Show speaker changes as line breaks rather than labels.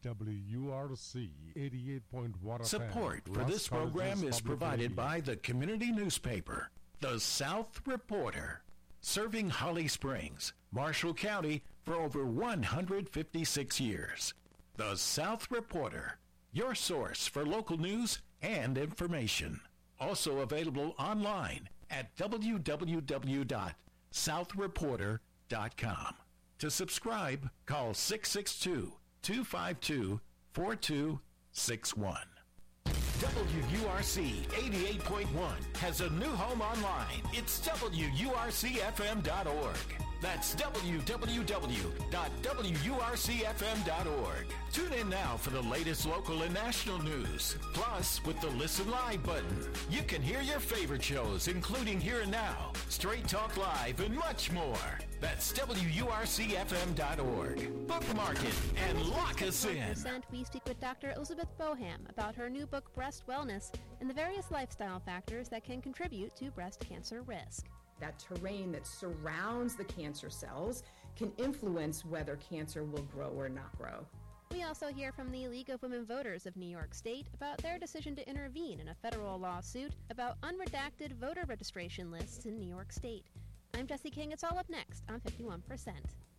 WURC 88.1 FM.
Support for this program is provided by the community newspaper, The South Reporter, serving Holly Springs, Marshall County for over 156 years. The South Reporter, your source for local news and information. Also available online at www.southreporter.com. To subscribe, call 662-252-4261. WURC 88.1 has a new home online. It's WURCFM.org. That's www.WURCFM.org. Tune in now for the latest local and national news. Plus, with the Listen Live button, you can hear your favorite shows, including Here and Now, Straight Talk Live, and much more. That's WURCFM.org. Bookmark it and lock us in.
We speak with Dr. Elizabeth Boham about her new book, Breast Wellness, and the various lifestyle factors that can contribute to breast cancer risk.
That terrain that surrounds the cancer cells can influence whether cancer will grow or not grow.
We also hear from the League of Women Voters of New York State about their decision to intervene in a federal lawsuit about unredacted voter registration lists in New York State. I'm Jesse King. It's all up next on 51%.